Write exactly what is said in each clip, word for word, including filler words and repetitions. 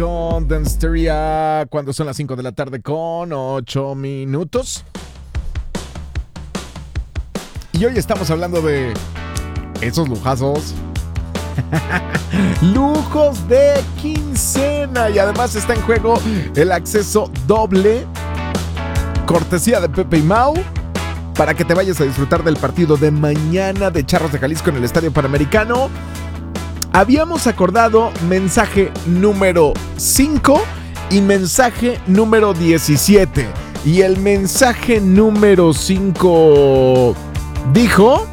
Con Danceteria, cuando son las cinco de la tarde con ocho minutos. Y hoy estamos hablando de esos lujazos. Lujos de quincena. Y además está en juego el acceso doble, cortesía de Pepe y Mau, para que te vayas a disfrutar del partido de mañana de Charros de Jalisco en el Estadio Panamericano. Habíamos acordado mensaje número cinco y mensaje número diecisiete. Y el mensaje número cinco dijo...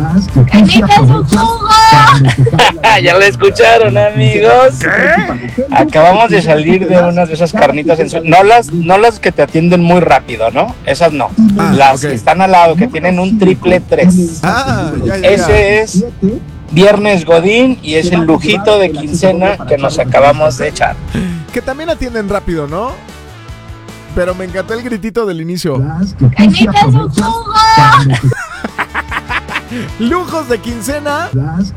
Ya lo escucharon, amigos. ¿Qué? Acabamos de salir de unas de esas carnitas en su... no las no las que te atienden muy rápido, ¿no? Esas no. Ah, las okay. Que están al lado, que tienen un triple tres. Ah, ya, ya, Ese ya. es Viernes Godín y es el lujito de quincena que nos acabamos de echar. Que también atienden rápido, ¿no? Pero me encantó el gritito del inicio. Lujos de quincena.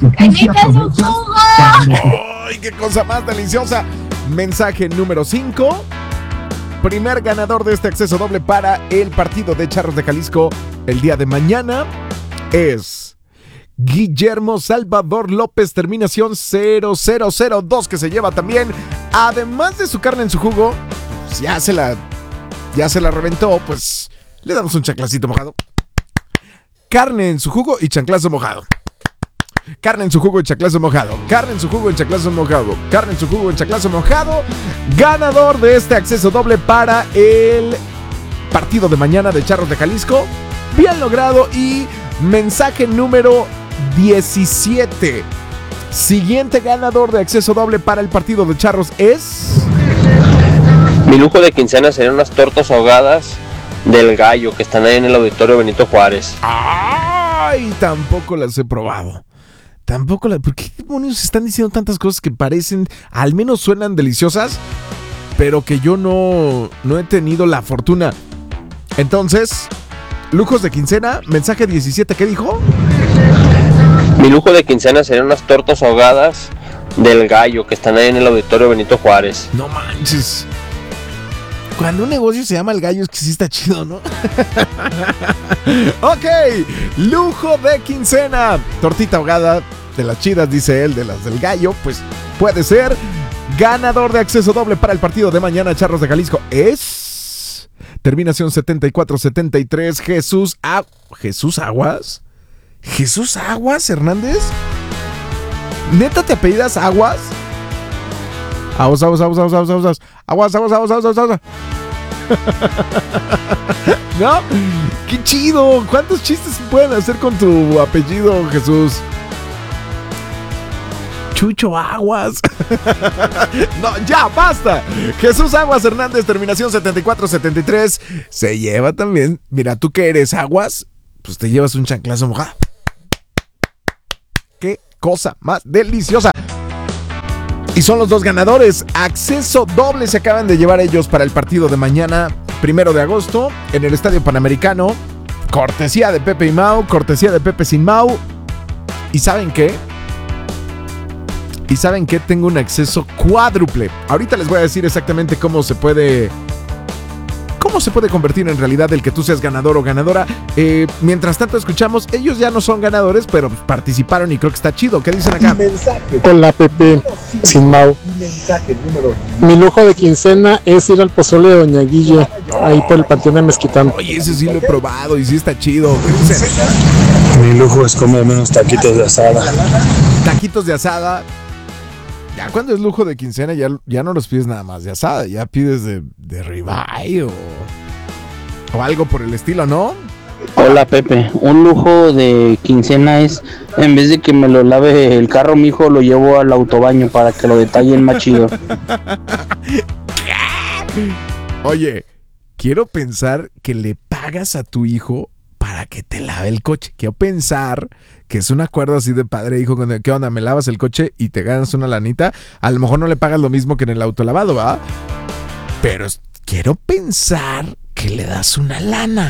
¡Ay, qué cosa más deliciosa! Mensaje número cinco. Primer ganador de este acceso doble para el partido de Charros de Jalisco el día de mañana es Guillermo Salvador López, terminación cero cero cero dos, que se lleva también, además de su carne en su jugo, pues ya se la ya se la reventó, pues le damos un chanclacito mojado. Carne en su jugo y chanclazo mojado. Carne en su jugo y chanclazo mojado. Carne en su jugo y chanclazo mojado. Carne en su jugo y chanclazo mojado. Ganador de este acceso doble para el partido de mañana de Charros de Jalisco. Bien logrado. Y mensaje número diecisiete. Siguiente ganador de acceso doble para el partido de Charros es... Mi lujo de quincena serían unas tortas ahogadas del Gallo, que están ahí en el Auditorio Benito Juárez. ¡Ay! Tampoco las he probado. Tampoco las... ¿Por qué demonios están diciendo tantas cosas que parecen, al menos suenan deliciosas, pero que yo no, no he tenido la fortuna? Entonces, lujos de quincena, mensaje diecisiete, ¿qué dijo? Mi lujo de quincena serían unas tortas ahogadas del Gallo, que están ahí en el Auditorio Benito Juárez. No manches. Cuando un negocio se llama El Gallo es que sí está chido, ¿no? Ok, lujo de quincena. Tortita ahogada de las chidas, dice él, de las del Gallo. Pues puede ser. Ganador de acceso doble para el partido de mañana, Charros de Jalisco, es... Terminación setenta y cuatro setenta y tres, Jesús... A... ¿Jesús Aguas? ¿Jesús Aguas, Hernández? ¿Neta te apellidas Aguas? Aguas, aguas, aguas, aguas, aguas, aguas, aguas, aguas, aguas, aguas, aguas. ¿No? ¡Qué chido! ¿Cuántos chistes se pueden hacer con tu apellido, Jesús? Chucho Aguas. No, ya, basta. Jesús Aguas Hernández, terminación setenta y cuatro setenta y tres. Se lleva también. Mira, tú que eres Aguas, pues te llevas un chanclazo mojado. ¡Qué cosa más deliciosa! Y son los dos ganadores. Acceso doble se acaban de llevar ellos para el partido de mañana, primero de agosto, en el Estadio Panamericano. Cortesía de Pepe y Mau, cortesía de Pepe sin Mau. ¿Y saben qué? ¿Y saben qué? Tengo un acceso cuádruple. Ahorita les voy a decir exactamente cómo se puede... ¿Cómo se puede convertir en realidad el que tú seas ganador o ganadora? Eh, mientras tanto escuchamos, ellos ya no son ganadores, pero participaron y creo que está chido. ¿Qué dicen acá? Hola, Pepe, sin Mau. Mi lujo de quincena es ir al pozole de Doña Guille, ahí por el Panteón de Mezquitán. Oye, ese sí lo he probado y sí está chido. Mi lujo es comerme unos taquitos de asada. Taquitos de asada. Ya cuando es lujo de quincena ya, ya no los pides nada más de asada, ya pides de, de ribeye o, o algo por el estilo, ¿no? Hola, Pepe, un lujo de quincena es, en vez de que me lo lave el carro, mi hijo, lo llevo al autobaño para que lo detallen más chido. Oye, quiero pensar que le pagas a tu hijo para que te lave el coche. Quiero pensar que es un acuerdo así de padre, hijo, ¿qué onda? ¿Me lavas el coche y te ganas una lanita? A lo mejor no le pagas lo mismo que en el autolavado, ¿va? Pero quiero pensar que le das una lana.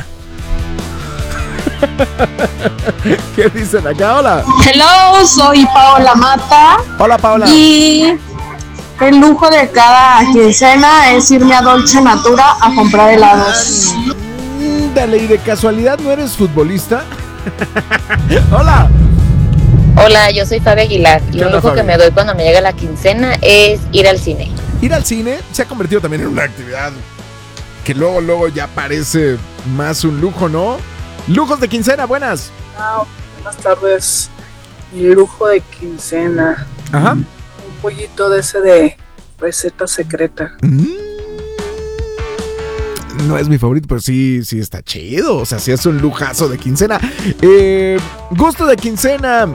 ¿Qué dicen acá? Hola. Hello, soy Paola Mata. Hola, Paola. Y El lujo de cada quincena es irme a Dolce Natura a comprar helados. Dale, ¿y de casualidad no eres futbolista? Hola. Hola, yo soy Fabi Aguilar y un lujo que me doy cuando me llega la quincena es ir al cine. Ir al cine se ha convertido también en una actividad que luego, luego ya parece más un lujo, ¿no? Lujos de quincena, buenas. Ah, buenas tardes. Mi lujo de quincena. Ajá. Un pollito de ese de receta secreta. Mm. No es mi favorito, pero sí, sí está chido. O sea, sí es un lujazo de quincena. Eh, gusto de quincena.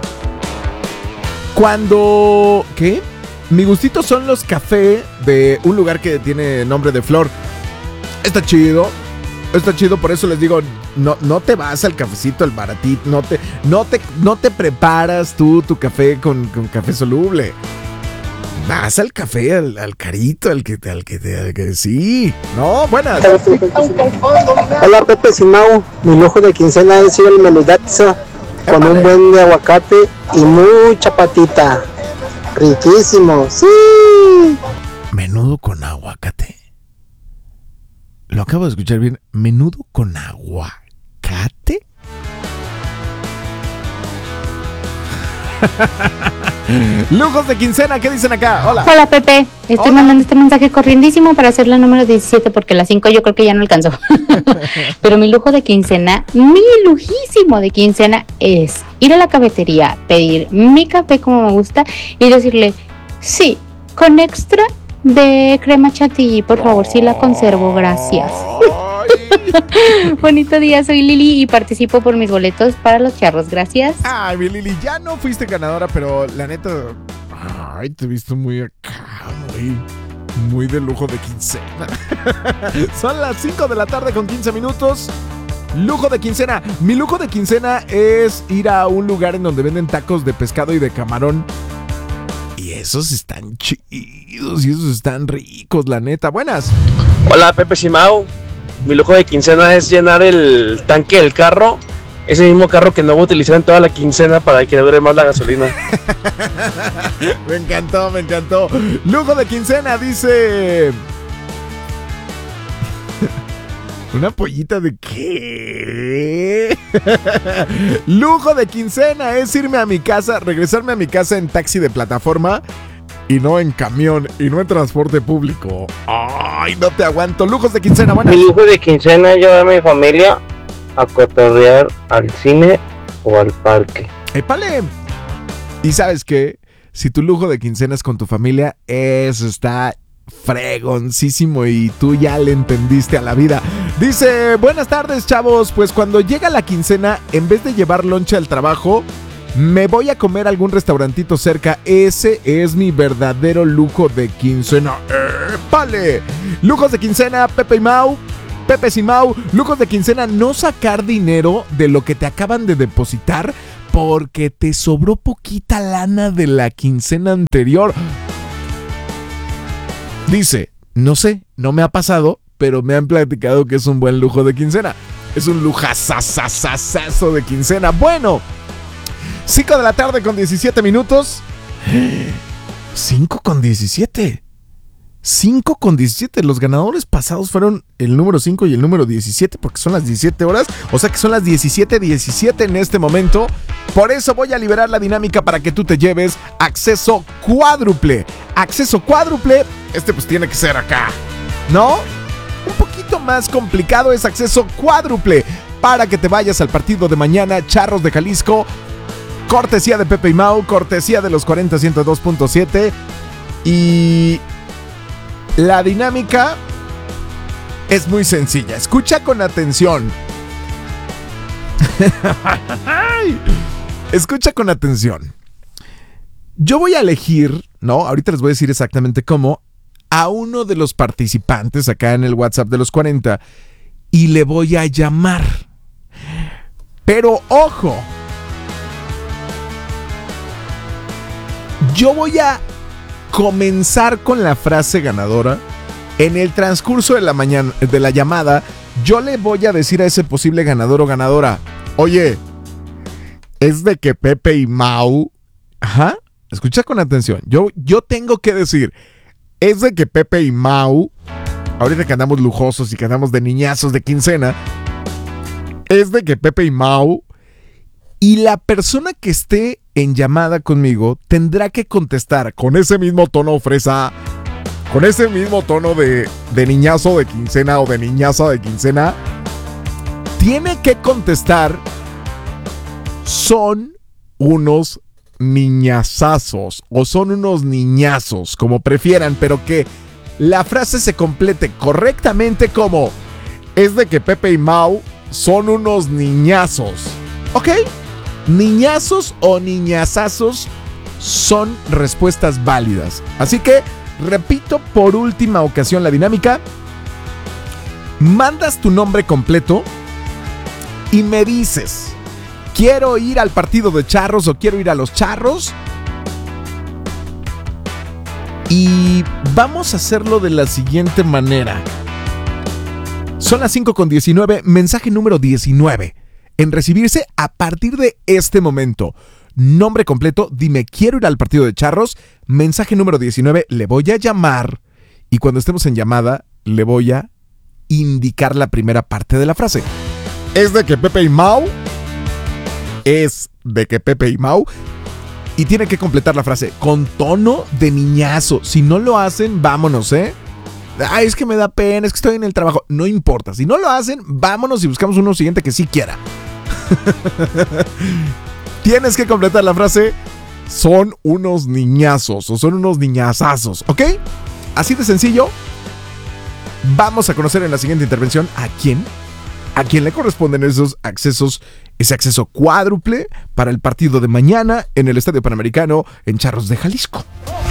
Cuando... ¿Qué? Mi gustito son los cafés de un lugar que tiene nombre de flor. Está chido. Está chido, por eso les digo, no, no te vas al cafecito, al baratito, no te, no te, no te preparas tú tu café con, con café soluble. Vas al café, al, al carito, al que, al que, al que sí. No, buenas. Hola, Pepe Simao. Mi lujo de quincena es ir al Menudazo con un buen de aguacate y mucha patita. Riquísimo, sí. Menudo con aguacate. Lo acabo de escuchar bien. ¿Menudo con aguacate? Lujos de quincena, ¿qué dicen acá? Hola. Hola, Pepe. Estoy Hola. mandando este mensaje corriendísimo para hacer la número diecisiete porque la cinco yo creo que ya no alcanzó. Pero mi lujo de quincena, mi lujísimo de quincena es ir a la cafetería, pedir mi café como me gusta y decirle, sí, con extra de crema chantilly, por favor, sí la conservo, gracias. Bonito día, soy Lili y participo por mis boletos para los charros, gracias. Ay, mi Lili, ya no fuiste ganadora, pero la neta, ay, te he visto muy acá, muy, muy de lujo de quincena. Son las cinco de la tarde con quince minutos. Lujo de quincena. Mi lujo de quincena es ir a un lugar en donde venden tacos de pescado y de camarón. Y esos están chidos y esos están ricos, la neta. Buenas. Hola, Pepe Simao. Mi lujo de quincena es llenar el tanque del carro. Ese mismo carro que no voy a utilizar en toda la quincena para que dure más la gasolina. Me encantó, me encantó. Lujo de quincena, dice... ¿Una pollita de qué? Lujo de quincena es irme a mi casa, regresarme a mi casa en taxi de plataforma y no en camión y no en transporte público. Ay, no te aguanto. Lujos de quincena, buenas. Mi lujo de quincena es llevar a mi familia a cotorrear al cine o al parque. ¡Épale! ¿Y sabes qué? Si tu lujo de quincena es con tu familia, eso está fregoncísimo y tú ya le entendiste a la vida. Dice, buenas tardes, chavos. Pues cuando llega la quincena, en vez de llevar lonche al trabajo, me voy a comer a algún restaurantito cerca. Ese es mi verdadero lujo de quincena. ¡Épale! Lujos de quincena, Pepe y Mau. Pepe y Mau, lujos de quincena, no sacar dinero de lo que te acaban de depositar porque te sobró poquita lana de la quincena anterior. Dice, no sé, no me ha pasado, pero me han platicado que es un buen lujo de quincena. Es un lujazazazazazo de quincena. Bueno, cinco de la tarde con diecisiete minutos. cinco con diecisiete. cinco con diecisiete. Los ganadores pasados fueron el número cinco y el número diecisiete porque son las diecisiete horas. O sea que son las diecisiete diecisiete en este momento. Por eso voy a liberar la dinámica para que tú te lleves acceso cuádruple. Acceso cuádruple. Este pues tiene que ser acá, ¿no? Un poquito más complicado es acceso cuádruple para que te vayas al partido de mañana, Charros de Jalisco. Cortesía de Pepe y Mau, cortesía de los cuarenta ciento dos punto siete. Y la dinámica es muy sencilla. Escucha con atención. Escucha con atención. Yo voy a elegir, ¿no? Ahorita les voy a decir exactamente cómo, a uno de los participantes acá en el WhatsApp de los cuarenta y le voy a llamar. Pero ojo, yo voy a comenzar con la frase ganadora. En el transcurso de la mañana, de la llamada, yo le voy a decir a ese posible ganador o ganadora, oye, es de que Pepe y Mau, ajá, escucha con atención, yo, yo tengo que decir, Es de que Pepe y Mau, ahorita que andamos lujosos y que andamos de niñazos de quincena, es de que Pepe y Mau y la persona que esté en llamada conmigo tendrá que contestar con ese mismo tono fresa, con ese mismo tono de, de niñazo de quincena o de niñaza de quincena. Tiene que contestar: son unos niñazazos o son unos niñazos, como prefieran, pero que la frase se complete correctamente como: es de que Pepe y Mau son unos niñazos. ¿Ok? Niñazos o niñazazos son respuestas válidas. Así que repito por última ocasión la dinámica. Mandas tu nombre completo y me dices: quiero ir al partido de Charros o quiero ir a los Charros. Y vamos a hacerlo de la siguiente manera. Son las cinco con diecinueve, mensaje número diecinueve. En recibirse a partir de este momento. Nombre completo, dime quiero ir al partido de Charros. Mensaje número diecinueve, le voy a llamar. Y cuando estemos en llamada, le voy a indicar la primera parte de la frase. Es de que Pepe y Mau. Es de que Pepe y Mau. Y tiene que completar la frase con tono de niñazo. Si no lo hacen, vámonos, ¿eh? Ay, es que me da pena, es que estoy en el trabajo. No importa, si no lo hacen, vámonos y buscamos uno siguiente que sí quiera. Tienes que completar la frase: son unos niñazos o son unos niñazazos, ¿ok? Así de sencillo. Vamos a conocer en la siguiente intervención a quién, a quién le corresponden esos accesos, ese acceso cuádruple para el partido de mañana en el Estadio Panamericano en Charros de Jalisco.